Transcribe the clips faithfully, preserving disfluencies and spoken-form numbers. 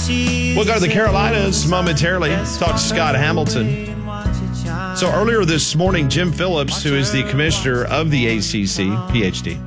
We'll go to the Carolinas momentarily. Talk to Scott Hamilton. So earlier this morning, Jim Phillips, who is the commissioner of the A C C, P H D,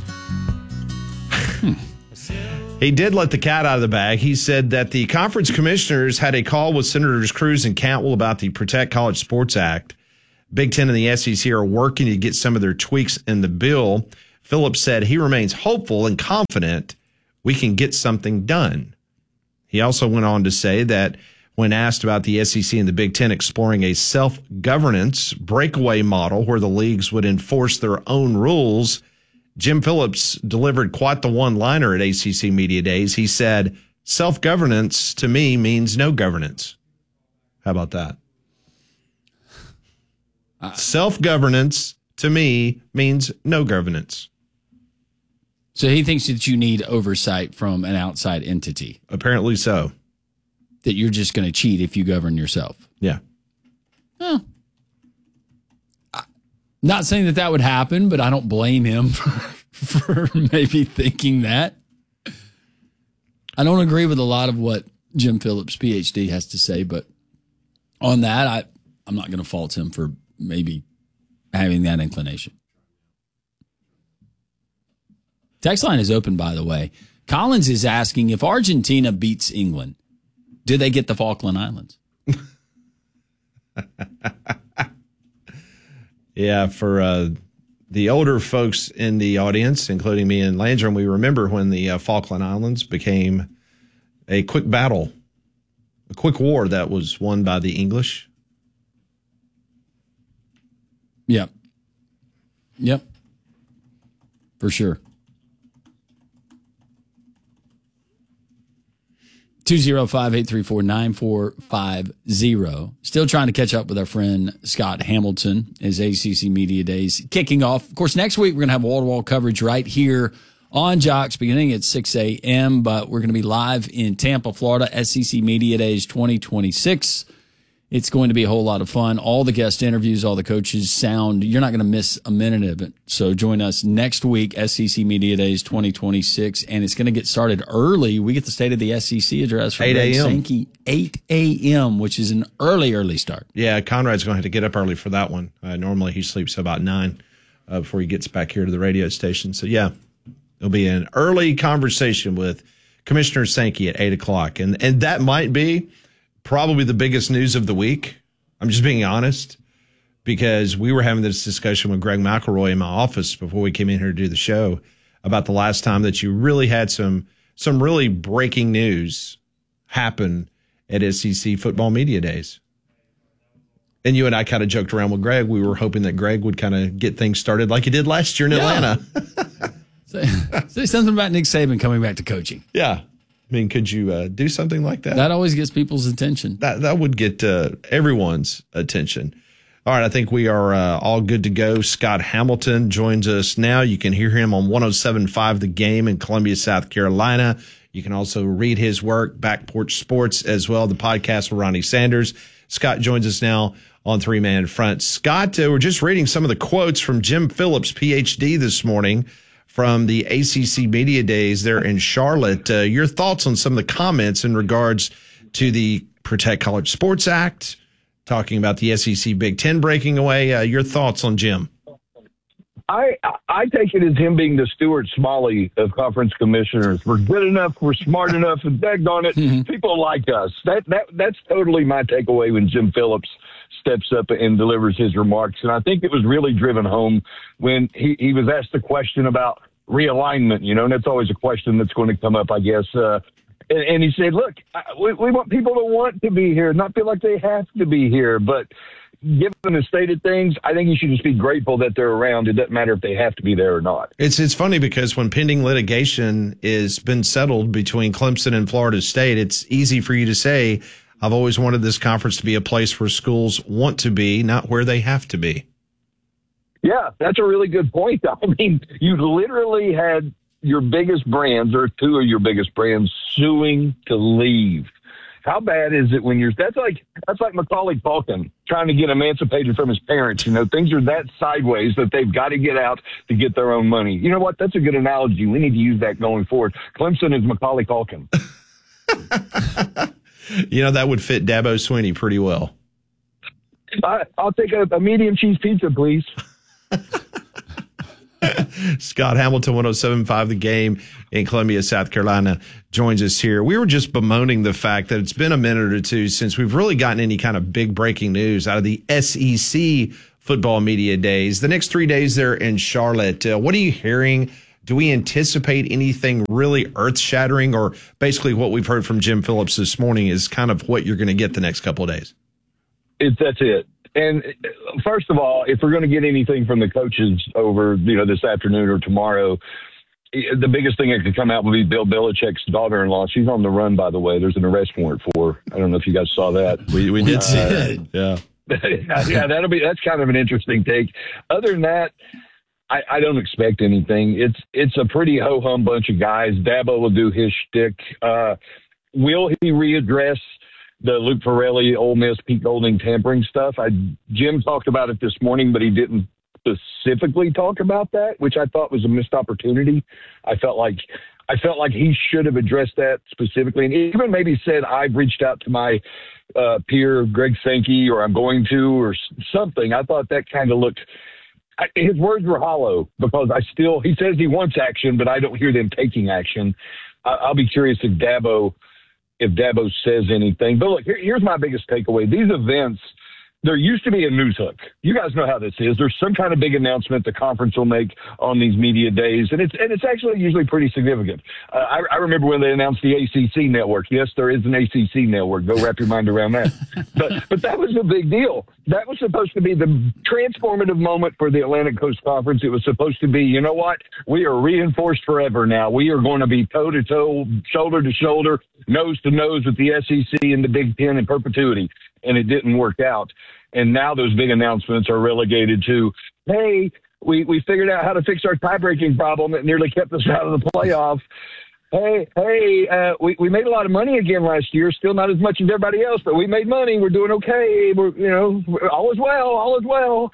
he did let the cat out of the bag. He said that the conference commissioners had a call with Senators Cruz and Cantwell about the Protect College Sports Act. Big Ten and the S E C are working to get some of their tweaks in the bill. Phillips said he remains hopeful and confident we can get something done. He also went on to say that when asked about the S E C and the Big Ten exploring a self-governance breakaway model where the leagues would enforce their own rules, Jim Phillips delivered quite the one-liner at A C C Media Days. He said, self-governance to me means no governance. How about that? Uh, self-governance to me means no governance. So he thinks that you need oversight from an outside entity. Apparently so. That you're just going to cheat if you govern yourself. Yeah. Huh. Not saying that that would happen, but I don't blame him for, for maybe thinking that. I don't agree with a lot of what Jim Phillips, P H D, has to say, but on that, I, I'm not going to fault him for maybe having that inclination. Text line is open, by the way. Collins is asking, if Argentina beats England, do they get the Falkland Islands? Yeah, for uh, the older folks in the audience, including me and Landrum, we remember when the uh, Falkland Islands became a quick battle, a quick war that was won by the English. Yep. Yep. For sure. two oh five, eight three four, nine four five oh. Still trying to catch up with our friend Scott Hamilton as A C C Media Days kicking off. Of course, next week we're going to have wall-to-wall coverage right here on Jocks beginning at six a.m., but we're going to be live in Tampa, Florida, S E C Media Days twenty twenty-six. It's going to be a whole lot of fun. All the guest interviews, all the coaches sound. You're not going to miss a minute of it. So join us next week, S E C Media Days twenty twenty-six, and it's going to get started early. We get the State of the S E C address from eight a.m. Sankey, eight a.m., which is an early, early start. Yeah, Conrad's going to have to get up early for that one. Uh, normally he sleeps about nine uh, before he gets back here to the radio station. So, yeah, it'll be an early conversation with Commissioner Sankey at eight o'clock. And, and that might be probably the biggest news of the week. I'm just being honest, because we were having this discussion with Greg McElroy in my office before we came in here to do the show about the last time that you really had some some really breaking news happen at S E C Football Media Days. And you and I kind of joked around with Greg. We were hoping that Greg would kind of get things started like he did last year in yeah. Atlanta. say, say something about Nick Saban coming back to coaching. Yeah. I mean, could you uh, do something like that? That always gets people's attention. That that would get uh, everyone's attention. All right, I think we are uh, all good to go. Scott Hamilton joins us now. You can hear him on one oh seven point five The Game in Columbia, South Carolina. You can also read his work, Back Porch Sports, as well, the podcast with Ronnie Sanders. Scott joins us now on Three Man Front. Scott, uh, we're just reading some of the quotes from Jim Phillips, P H D, this morning from the A C C Media Days there in Charlotte. Uh, your thoughts on some of the comments in regards to the Protect College Sports Act, talking about the S E C Big Ten breaking away. Uh, your thoughts on Jim? I I take it as him being the Stuart Smalley of conference commissioners. We're good enough, we're smart enough, and daggone it, mm-hmm. people like us. That that that's totally my takeaway when Jim Phillips steps up and delivers his remarks. And I think it was really driven home when he, he was asked the question about realignment, you know, and that's always a question that's going to come up, I guess. Uh, and, and he said, look, I, we, we want people to want to be here, not feel like they have to be here. But given the state of things, I think you should just be grateful that they're around. It doesn't matter if they have to be there or not. It's it's funny because when pending litigation is been settled between Clemson and Florida State, it's easy for you to say, I've always wanted this conference to be a place where schools want to be, not where they have to be. Yeah, that's a really good point. I mean, you literally had your biggest brands, or two of your biggest brands, suing to leave. How bad is it when you're – that's like that's like Macaulay Culkin trying to get emancipated from his parents. You know, things are that sideways that they've got to get out to get their own money. You know what? That's a good analogy. We need to use that going forward. Clemson is Macaulay Culkin. You know, that would fit Dabo Swinney pretty well. I, I'll take a, a medium cheese pizza, please. Scott Hamilton, one oh seven point five The Game in Columbia, South Carolina, joins us here. We were just bemoaning the fact that it's been a minute or two since we've really gotten any kind of big breaking news out of the S E C football media days. The next three days they're in Charlotte. Uh, what are you hearing? Do we anticipate anything really earth-shattering, or basically what we've heard from Jim Phillips this morning is kind of what you're going to get the next couple of days? It, that's it. And first of all, if we're going to get anything from the coaches over, you know, this afternoon or tomorrow, the biggest thing that could come out will be Bill Belichick's daughter-in-law. She's on the run, by the way. There's an arrest warrant for her. I don't know if you guys saw that. We we did see it. Yeah. yeah, that'll be that's kind of an interesting take. Other than that, I, I don't expect anything. It's it's a pretty ho-hum bunch of guys. Dabo will do his shtick. Uh, will he readdress the Luke Farrelly, Ole Miss, Pete Golding tampering stuff? I, Jim talked about it this morning, but he didn't specifically talk about that, which I thought was a missed opportunity. I felt like I felt like he should have addressed that specifically, and even maybe said, I've reached out to my uh, peer, Greg Sankey, or I'm going to, or something. I thought that kind of looked I, his words were hollow, because I still, he says he wants action, but I don't hear them taking action. I, I'll be curious if Dabo, if Dabo says anything. But look, here, here's my biggest takeaway. These events, there used to be a news hook. You guys know how this is. There's some kind of big announcement the conference will make on these media days, and it's and it's actually usually pretty significant. Uh, I, I remember when they announced the A C C network. Yes, there is an A C C network. Go wrap your mind around that. but but that was a big deal. That was supposed to be the transformative moment for the Atlantic Coast Conference. It was supposed to be, you know what? We are reinforced forever now. We are going to be toe to toe, shoulder to shoulder, nose to nose with the S E C and the Big Ten in perpetuity. And it didn't work out. And now those big announcements are relegated to, hey, we, we figured out how to fix our tie-breaking problem that nearly kept us out of the playoff. Hey, hey, uh, we, we made a lot of money again last year, still not as much as everybody else, but we made money. We're doing okay. We're, you know, all is well, all is well.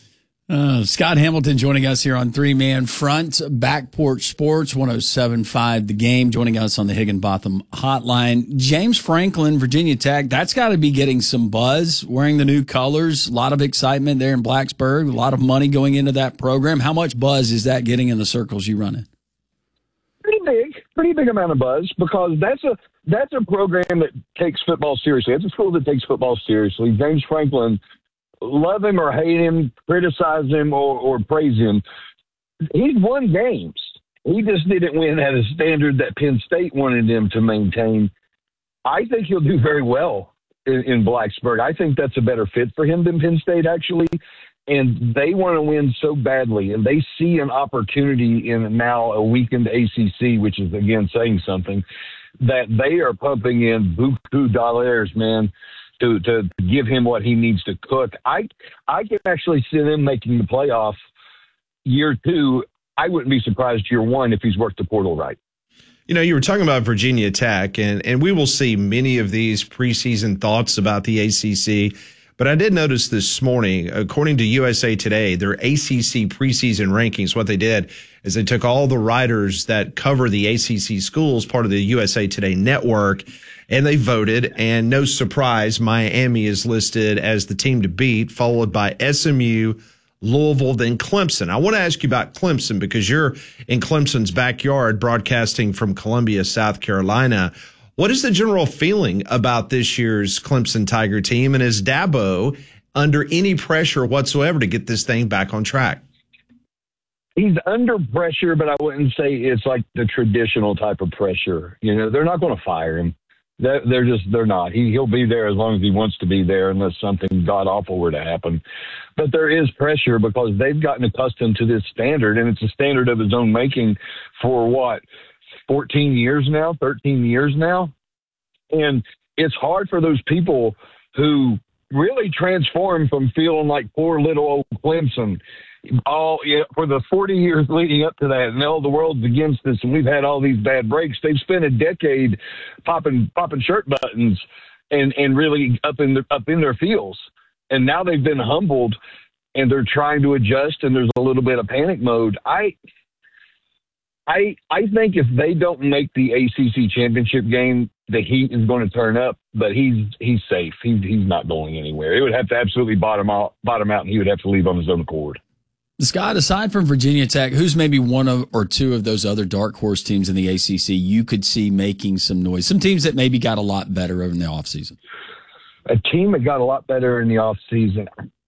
Uh, Scott Hamilton joining us here on Three Man Front, Back Porch Sports, one oh seven point five The Game, joining us on the Higginbotham Hotline. James Franklin, Virginia Tech, that's got to be getting some buzz, wearing the new colors, a lot of excitement there in Blacksburg, a lot of money going into that program. How much buzz is that getting in the circles you run in? Pretty big, pretty big amount of buzz, because that's a that's a program that takes football seriously. It's a school that takes football seriously. James Franklin, love him or hate him, criticize him or, or praise him, he's won games. He just didn't win at a standard that Penn State wanted him to maintain. I think he'll do very well in, in Blacksburg. I think that's a better fit for him than Penn State, actually. And they want to win so badly, and they see an opportunity in now a weakened A C C, which is, again, saying something, that they are pumping in buku dollars, man, to, to give him what he needs to cook. I I can actually see them making the playoff year two. I wouldn't be surprised year one if he's worked the portal right. You know, you were talking about Virginia Tech, and, and we will see many of these preseason thoughts about the A C C. But I did notice this morning, according to U S A Today, their A C C preseason rankings, what they did is they took all the writers that cover the A C C schools, part of the U S A Today network, and they voted. And no surprise, Miami is listed as the team to beat, followed by S M U, Louisville, then Clemson. I want to ask you about Clemson because you're in Clemson's backyard broadcasting from Columbia, South Carolina. What is the general feeling about this year's Clemson Tiger team? And is Dabo under any pressure whatsoever to get this thing back on track? He's under pressure, but I wouldn't say it's like the traditional type of pressure. You know, they're not going to fire him. They're, they're just, they're not. He, he'll be there as long as he wants to be there unless something god-awful were to happen. But there is pressure because they've gotten accustomed to this standard, and it's a standard of his own making for what, fourteen years now, thirteen years now. And it's hard for those people who really transformed from feeling like poor little old Clemson all yeah, for the forty years leading up to that, and all the world's against us, and we've had all these bad breaks. They've spent a decade popping popping shirt buttons and and really up in the, up in their feels, and now they've been humbled and they're trying to adjust, and there's a little bit of panic mode. I I I think if they don't make the A C C championship game, the heat is going to turn up, but he's he's safe. He's he's not going anywhere. It would have to absolutely bottom out, bottom out, and he would have to leave on his own accord. Scott, aside from Virginia Tech, who's maybe one of or two of those other dark horse teams in the A C C you could see making some noise? Some teams that maybe got a lot better over in the offseason. A team that got a lot better in the offseason.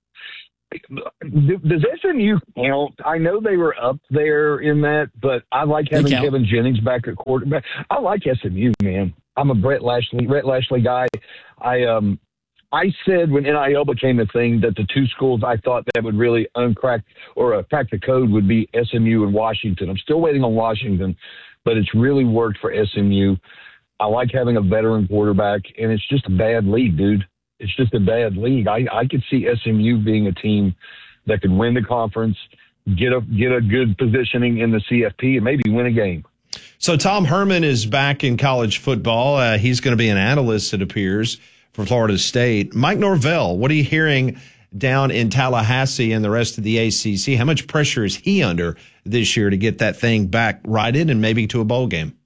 Does S M U count? I know they were up there in that, but I like having Kevin Jennings back at quarterback. I like S M U, man. I'm a Brett Lashley, Brett Lashley guy. I um, I said when N I L became a thing that the two schools I thought that would really uncrack or uh, crack the code would be S M U and Washington. I'm still waiting on Washington, but it's really worked for S M U. I like having a veteran quarterback, and it's just a bad league, dude. It's just a bad league. I, I could see S M U being a team that could win the conference, get a get a good positioning in the C F P, and maybe win a game. So Tom Herman is back in college football. Uh, he's going to be an analyst, it appears, for Florida State. Mike Norvell, what are you hearing down in Tallahassee and the rest of the A C C? How much pressure is he under this year to get that thing back righted and maybe to a bowl game?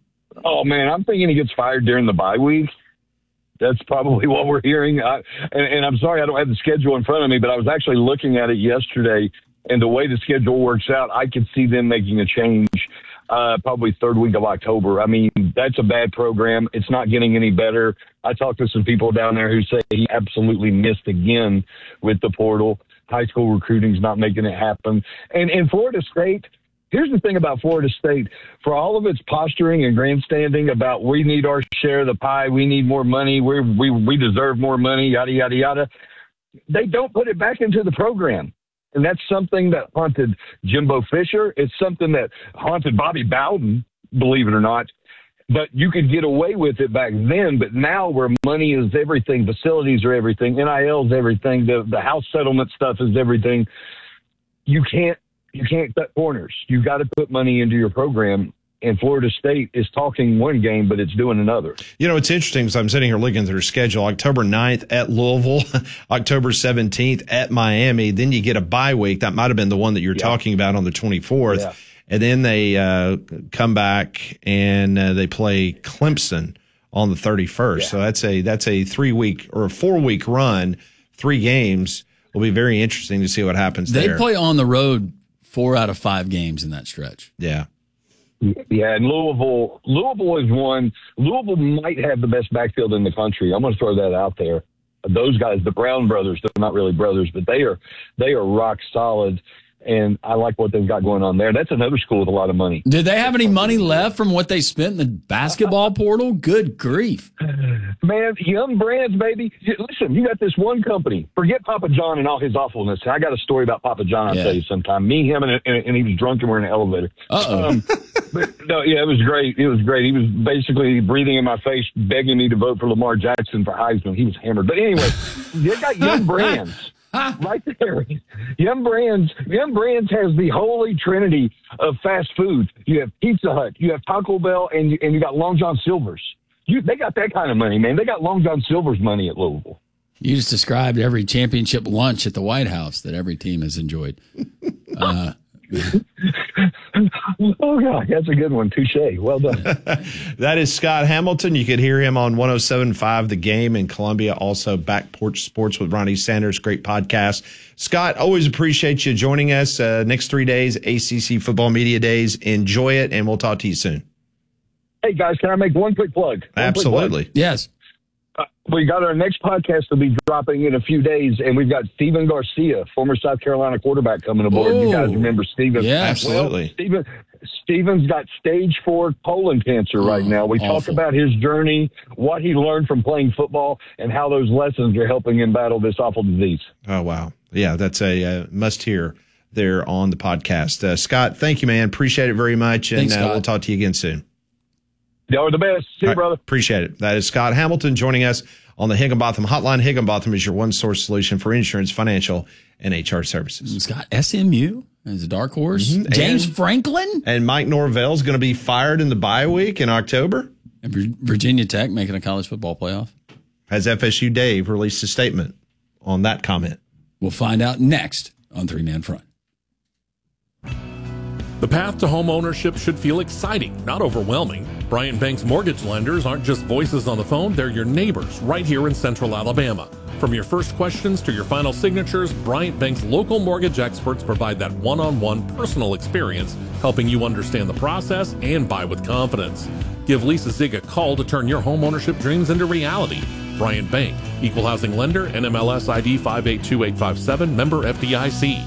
Oh, man, I'm thinking he gets fired during the bye week. That's probably what we're hearing. I, and, and I'm sorry I don't have the schedule in front of me, but I was actually looking at it yesterday, and the way the schedule works out, I could see them making a change uh, probably third week of October. I mean, that's a bad program. It's not getting any better. I talked to some people down there who say he absolutely missed again with the portal. High school recruiting's not making it happen. And in Florida State, here's the thing about Florida State. For all of its posturing and grandstanding about we need our share of the pie, we need more money, we we we deserve more money, yada, yada, yada, they don't put it back into the program. And that's something that haunted Jimbo Fisher. It's something that haunted Bobby Bowden, believe it or not. But you could get away with it back then. But now where money is everything, facilities are everything, N I L is everything, the, the house settlement stuff is everything, you can't You can't cut corners. You've got to put money into your program. And Florida State is talking one game, but it's doing another. You know, it's interesting because I'm sitting here looking at their schedule. October ninth at Louisville, October seventeenth at Miami. Then you get a bye week. That might have been the one that you're yeah. talking about on the twenty-fourth. Yeah. And then they uh, come back and uh, they play Clemson on the thirty-first. Yeah. So that's a that's a three-week or a four-week run, three games. Will be very interesting to see what happens they there. They play on the road four out of five games in that stretch. Yeah. Yeah, and Louisville, Louisville is one. Louisville might have the best backfield in the country. I'm going to throw that out there. Those guys, the Brown brothers, they're not really brothers, but they are they are rock solid. And I like what they've got going on there. That's another school with a lot of money. Did they have any money left from what they spent in the basketball portal? Good grief. Man, Young Brands, baby. Listen, you got this one company. Forget Papa John and all his awfulness. I got a story about Papa John I'll yeah. tell you sometime. Me, him, and, and, and he was drunk and we're in an elevator. Uh-oh. Um, but, no, yeah, it was great. It was great. He was basically breathing in my face, begging me to vote for Lamar Jackson for Heisman. He was hammered. But anyway, they got Young Brands. Right there. Yum Brands, Yum Brands has the holy trinity of fast food. You have Pizza Hut, you have Taco Bell, and you, and you got Long John Silver's. You, they got that kind of money, man. They got Long John Silver's money at Louisville. You just described every championship lunch at the White House that every team has enjoyed. Uh, oh, God, that's a good one. Touche. Well done. That is Scott Hamilton. You could hear him on one oh seven point five The Game in Columbia. Also, Back Porch Sports with Ronnie Sanders. Great podcast. Scott, always appreciate you joining us. Uh, next three days, A C C Football Media Days. Enjoy it, and we'll talk to you soon. Hey, guys, can I make one quick plug? One Absolutely. Quick plug? Yes. Uh, we got our next podcast will be dropping in a few days, and we've got Stephen Garcia, former South Carolina quarterback, coming aboard. Ooh. You guys remember Stephen? Yeah, absolutely. Well, Stephen, Stephen's got stage four colon cancer right now. We awful. talk about his journey, what he learned from playing football, and how those lessons are helping him battle this awful disease. Oh, wow. Yeah, that's a uh, must-hear there on the podcast. Uh, Scott, thank you, man. Appreciate it very much, and Thanks, uh, we'll talk to you again soon. Y'all are the best. See you, right, brother. Appreciate it. That is Scott Hamilton joining us on the Higginbotham Hotline. Higginbotham is your one-source solution for insurance, financial, and H R services. Scott, S M U as a dark horse. Mm-hmm. James and, Franklin. And Mike Norvell is going to be fired in the bye week in October. And Virginia Tech making a college football playoff. Has F S U Dave released a statement on that comment? We'll find out next on Three Man Front. The path to home ownership should feel exciting, not overwhelming. Bryant Bank's mortgage lenders aren't just voices on the phone, they're your neighbors right here in Central Alabama. From your first questions to your final signatures, Bryant Bank's local mortgage experts provide that one-on-one personal experience, helping you understand the process and buy with confidence. Give Lisa Zig a call to turn your home ownership dreams into reality. Bryant Bank, Equal Housing Lender, N M L S I D five eight two eight five seven, member F D I C.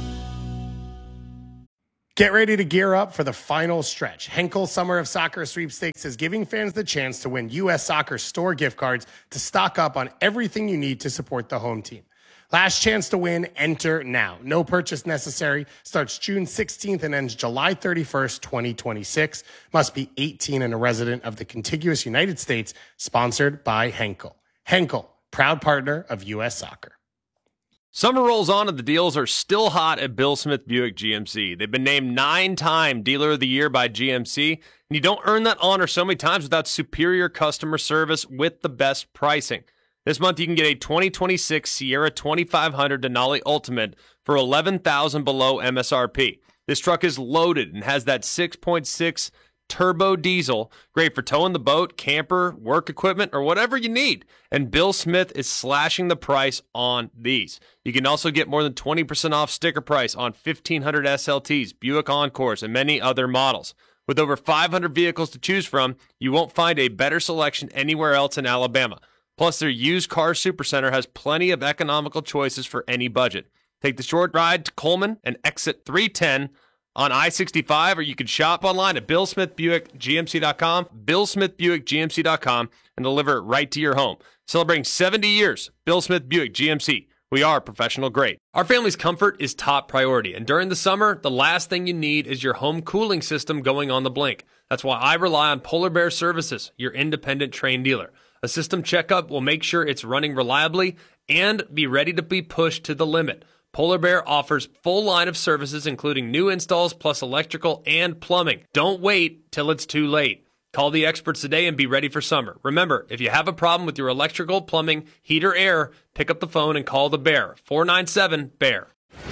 Get ready to gear up for the final stretch. Henkel Summer of Soccer Sweepstakes is giving fans the chance to win U S Soccer store gift cards to stock up on everything you need to support the home team. Last chance to win, enter now. No purchase necessary. Starts June sixteenth and ends July thirty-first, twenty twenty-six. Must be eighteen and a resident of the contiguous United States. Sponsored by Henkel. Henkel, proud partner of U S Soccer. Summer rolls on and the deals are still hot at Bill Smith Buick G M C. They've been named nine-time Dealer of the Year by G M C, and you don't earn that honor so many times without superior customer service with the best pricing. This month you can get a twenty twenty-six Sierra twenty-five hundred Denali Ultimate for eleven thousand dollars below M S R P. This truck is loaded and has that six point six turbo diesel, great for towing the boat, camper, work equipment, or whatever you need. And Bill Smith is slashing the price on these. You can also get more than twenty percent off sticker price on fifteen hundred S L Ts, Buick Encores, and many other models. With over five hundred vehicles to choose from, you won't find a better selection anywhere else in Alabama. Plus, their used car supercenter has plenty of economical choices for any budget. Take the short ride to Coleman and exit three ten on I sixty-five, or you can shop online at bill smith buick g m c dot com, bill smith buick g m c dot com, and deliver it right to your home. Celebrating seventy years, Bill Smith Buick G M C. We are professional grade. Our family's comfort is top priority, and during the summer, the last thing you need is your home cooling system going on the blink. That's why I rely on Polar Bear Services, your independent Trane dealer. A system checkup will make sure it's running reliably and be ready to be pushed to the limit. Polar Bear offers full line of services, including new installs plus electrical and plumbing. Don't wait till it's too late. Call the experts today and be ready for summer. Remember, if you have a problem with your electrical, plumbing, heat, or air, pick up the phone and call the Bear. four nine seven, B E A R.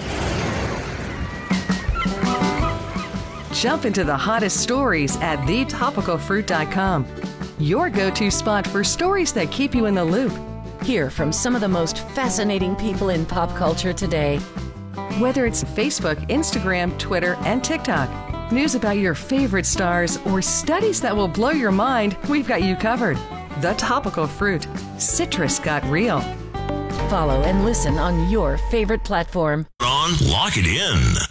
Jump into the hottest stories at the topical fruit dot com. Your go-to spot for stories that keep you in the loop. Hear from some of the most fascinating people in pop culture today. Whether it's Facebook, Instagram, Twitter, and TikTok, news about your favorite stars, or studies that will blow your mind, we've got you covered. The Topical Fruit. Citrus got real. Follow and listen on your favorite platform. On, lock it in.